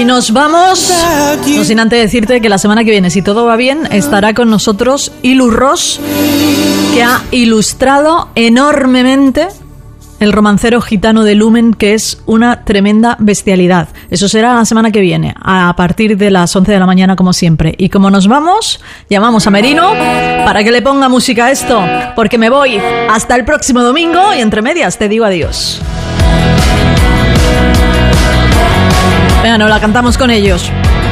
Y nos vamos, no sin antes decirte que la semana que viene, si todo va bien, estará con nosotros Ilu Ross, que ha ilustrado enormemente el romancero gitano de Lumen, que es una tremenda bestialidad. Eso será la semana que viene, a partir de las 11 de la mañana, como siempre. Y como nos vamos, llamamos a Merino para que le ponga música a esto, porque me voy hasta el próximo domingo y entre medias te digo adiós. Venga, nos la cantamos con ellos.